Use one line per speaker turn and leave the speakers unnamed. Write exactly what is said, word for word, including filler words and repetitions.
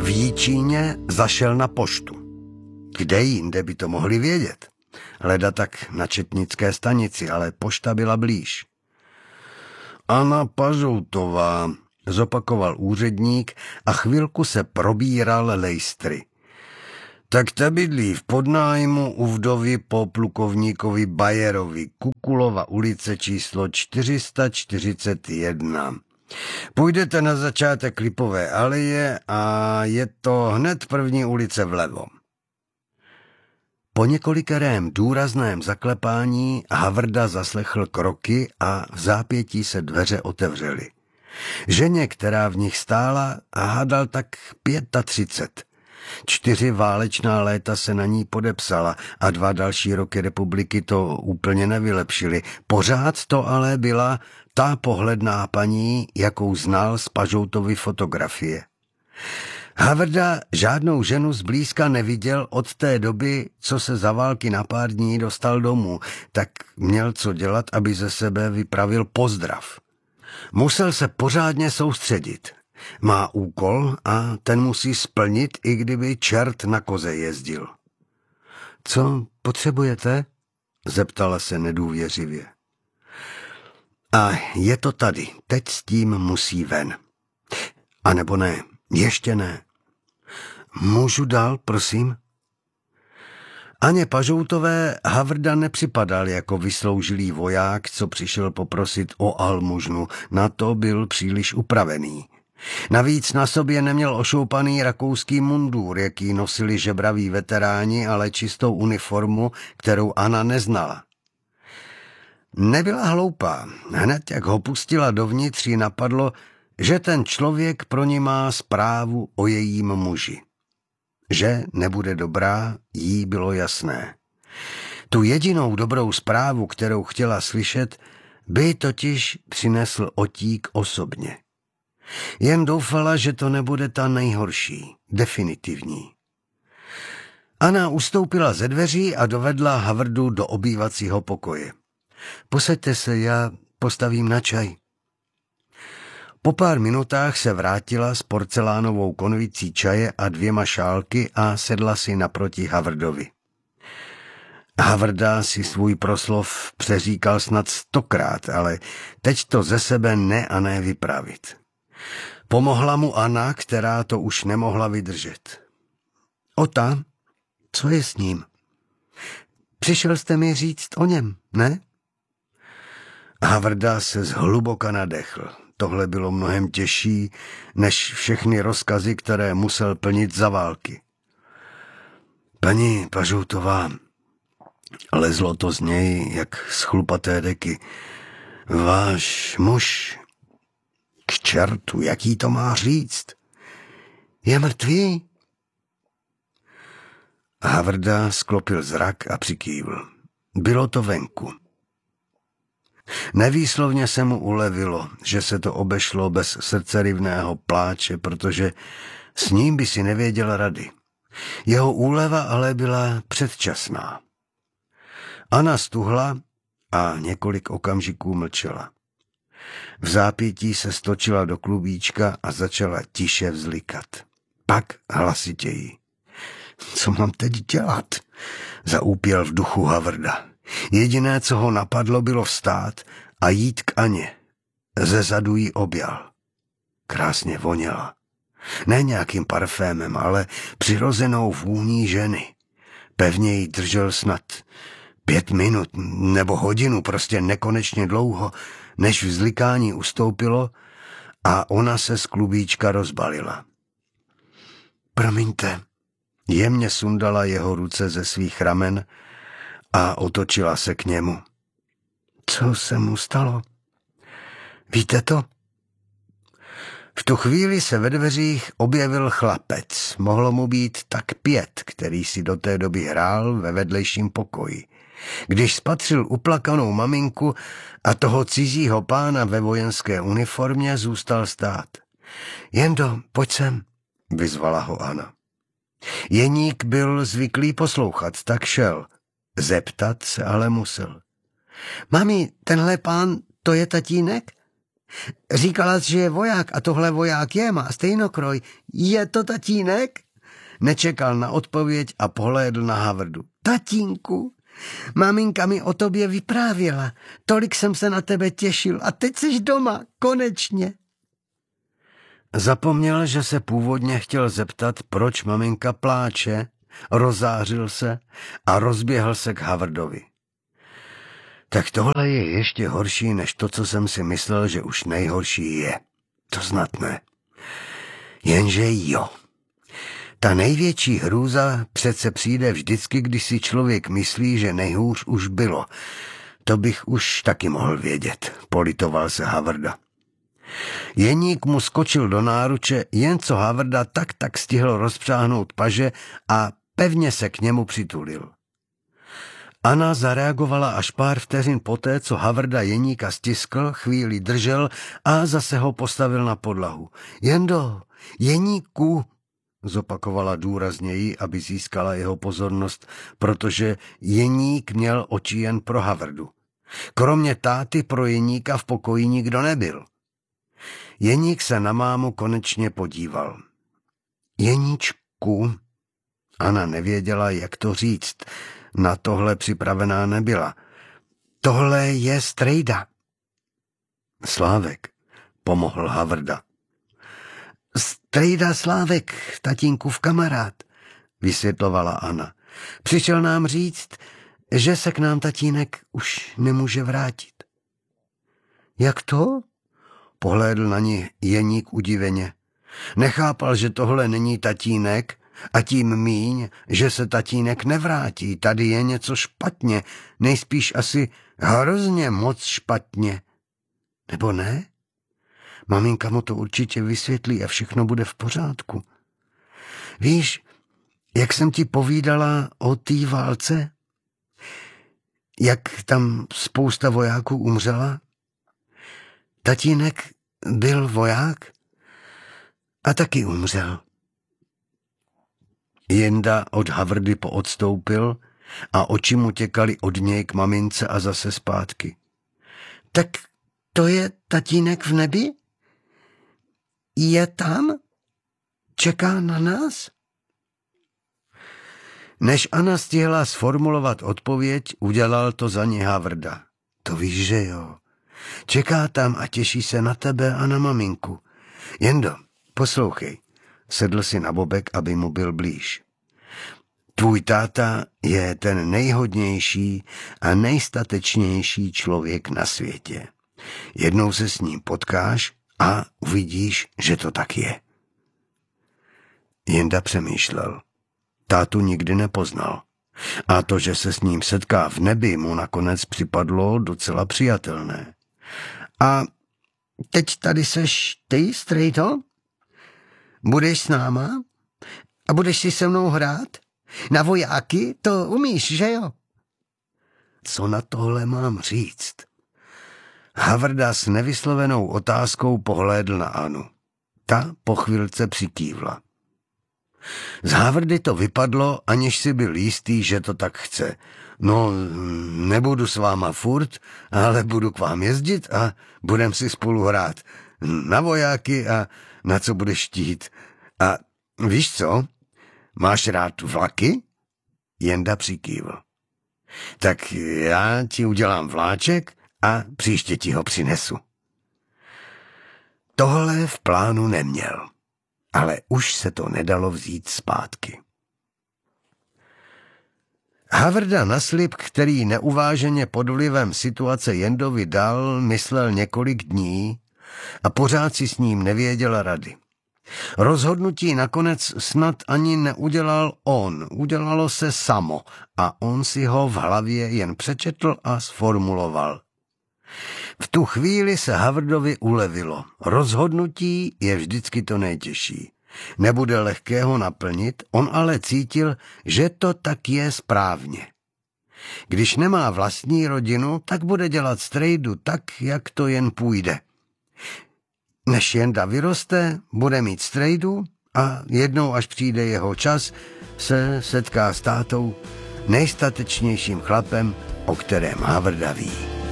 V Jíčíně zašel na poštu. Kde jinde by to mohli vědět? Leda tak na četnické stanici, ale pošta byla blíž. Anna Pažoutová, zopakoval úředník a chvilku se probíral lejstry. Tak ta bydlí v podnájmu u vdovy po plukovníkovi Bajerovi, Kukulova ulice číslo čtyři sta čtyřicet jedna. Půjdete na začátek Lipové aleje a je to hned první ulice vlevo. Po několikerém důrazném zaklepání Havrda zaslechl kroky a v zápětí se dveře otevřely. Ženě, která v nich stála, hádal tak třicet pět. Čtyři válečná léta se na ní podepsala a dva další roky republiky to úplně nevylepšily. Pořád to ale byla ta pohledná paní, jakou znal z Pažoutovy fotografie. Havrda žádnou ženu zblízka neviděl od té doby, co se za války na pár dní dostal domů, tak měl co dělat, aby ze sebe vypravil pozdrav. Musel se pořádně soustředit. Má úkol a ten musí splnit, i kdyby čert na koze jezdil. Co potřebujete? Zeptala se nedůvěřivě. A je to tady, teď s tím musí ven. A nebo ne, ještě ne. Můžu dál, prosím? Aně Pažoutové Havrda nepřipadal jako vysloužilý voják, co přišel poprosit o almužnu, na to byl příliš upravený. Navíc na sobě neměl ošoupaný rakouský mundur, jaký nosili žebraví veteráni, ale čistou uniformu, kterou Anna neznala. Nebyla hloupá. Hned jak ho pustila dovnitř, jí napadlo, že ten člověk pro ní má zprávu o jejím muži. Že nebude dobrá, jí bylo jasné. Tu jedinou dobrou zprávu, kterou chtěla slyšet, by totiž přinesl Otík osobně. Jen doufala, že to nebude ta nejhorší, definitivní. Anna ustoupila ze dveří a dovedla Havrdu do obývacího pokoje. Posaďte se, já postavím na čaj. Po pár minutách se vrátila s porcelánovou konvicí čaje a dvěma šálky a sedla si naproti Havrdovi. Havrda si svůj proslov přeříkal snad stokrát, ale teď to ze sebe ne a ne vypravit. Pomohla mu Anna, která to už nemohla vydržet. Ota, co je s ním? Přišel jste mi říct o něm, ne? Havrda se zhluboka nadechl. Tohle bylo mnohem těžší, než všechny rozkazy, které musel plnit za války. Paní Pažoutová, lezlo to z něj, jak z chlupaté deky. Váš muž, k čertu, jaký to má říct? Je mrtvý? Havrda sklopil zrak a přikývl. Bylo to venku. Nevýslovně se mu ulevilo, že se to obešlo bez srdcerivného pláče, protože s ním by si nevěděl rady. Jeho úleva ale byla předčasná. Anna stuhla a několik okamžiků mlčela. V zápětí se stočila do klubíčka a začala tiše vzlikat. Pak hlasitěji. Co mám teď dělat? Zaúpěl v duchu Havrda. Jediné, co ho napadlo, bylo vstát a jít k Aně. Zezadu jí objal. Krásně voněla. Ne nějakým parfémem, ale přirozenou vůní ženy. Pevně jí držel snad pět minut nebo hodinu, prostě nekonečně dlouho, než vzlikání ustoupilo a ona se z klubíčka rozbalila. Promiňte, jemně sundala jeho ruce ze svých ramen a otočila se k němu. Co se mu stalo? Víte to? V tu chvíli se ve dveřích objevil chlapec. Mohlo mu být tak pět, který si do té doby hrál ve vedlejším pokoji. Když spatřil uplakanou maminku a toho cizího pána ve vojenské uniformě, zůstal stát. Jendo, pojď sem, vyzvala ho Anna. Jeník byl zvyklý poslouchat, tak šel. Zeptat se ale musel. Mami, tenhle pán, to je tatínek? Říkala, že je voják a tohle voják je, má stejnokroj. Je to tatínek? Nečekal na odpověď a pohlédl na Havrdu. Tatínku, maminka mi o tobě vyprávěla. Tolik jsem se na tebe těšil a teď jsi doma, konečně. Zapomněl, že se původně chtěl zeptat, proč maminka pláče, rozářil se a rozběhl se k Havrdovi. Tak tohle je ještě horší, než to, co jsem si myslel, že už nejhorší je. To snad ne. Jenže jo. Ta největší hrůza přece přijde vždycky, když si člověk myslí, že nejhůř už bylo. To bych už taky mohl vědět, politoval se Havrda. Jeník mu skočil do náruče, jen co Havrda tak tak stihl rozpřáhnout paže a pevně se k němu přitulil. Anna zareagovala až pár vteřin poté, co Havrda Jeníka stiskl, chvíli držel a zase ho postavil na podlahu. Jendo, Jeníku, zopakovala důrazněji, aby získala jeho pozornost, protože Jeník měl oči jen pro Havrdu. Kromě táty pro Jeníka v pokoji nikdo nebyl. Jeník se na mámu konečně podíval. Jeníčku, Anna nevěděla, jak to říct, na tohle připravená nebyla. Tohle je strejda. Slávek, pomohl Havrda. Strejda Slávek, tatínkův kamarád, vysvětlovala Anna. Přišel nám říct, že se k nám tatínek už nemůže vrátit. Jak to? Pohlédl na ní Jeník udiveně. Nechápal, že tohle není tatínek a tím míň, že se tatínek nevrátí. Tady je něco špatně, nejspíš asi hrozně moc špatně. Nebo ne? Maminka mu to určitě vysvětlí a všechno bude v pořádku. Víš, jak jsem ti povídala o té válce? Jak tam spousta vojáků umřela? Tatínek byl voják a taky umřel. Jenda od Havrdy poodstoupil a oči mu těkaly od něj k mamince a zase zpátky. Tak to je tatínek v nebi? Je tam? Čeká na nás? Než Anna stihla sformulovat odpověď, udělal to za ní Havrda. To víš, že jo. Čeká tam a těší se na tebe a na maminku. Jendo, poslouchej. Sedl si na bobek, aby mu byl blíž. Tvůj táta je ten nejhodnější a nejstatečnější člověk na světě. Jednou se s ním potkáš a uvidíš, že to tak je. Jenda přemýšlel. Tátu nikdy nepoznal. A to, že se s ním setká v nebi, mu nakonec připadlo docela přijatelné. A teď tady seš ty, strejto? Budeš s náma? A budeš si se mnou hrát? Na vojáky? To umíš, že jo? Co na tohle mám říct? Havrda s nevyslovenou otázkou pohlédl na Anu. Ta po chvilce přikývla. Z Havrdy to vypadlo, aniž si byl jistý, že to tak chce. No, nebudu s váma furt, ale budu k vám jezdit a budem si spolu hrát. Na vojáky a na co budeš chtít. A víš co? Máš rád vlaky? Jenda přikývl. Tak já ti udělám vláček a příště ti ho přinesu. Tohle v plánu neměl, ale už se to nedalo vzít zpátky. Havrda na slib, který neuváženě pod vlivem situace Jendovi dal, myslel několik dní a pořád si s ním nevěděl rady. Rozhodnutí nakonec snad ani neudělal on, udělalo se samo a on si ho v hlavě jen přečetl a sformuloval. V tu chvíli se Havrdovi ulevilo. Rozhodnutí je vždycky to nejtěžší. Nebude lehké ho naplnit, on ale cítil, že to tak je správně. Když nemá vlastní rodinu, tak bude dělat strejdu tak, jak to jen půjde. Než Jenda vyroste, bude mít strejdu a jednou, až přijde jeho čas, se setká s tátou, nejstatečnějším chlapem, o kterém Havrda ví.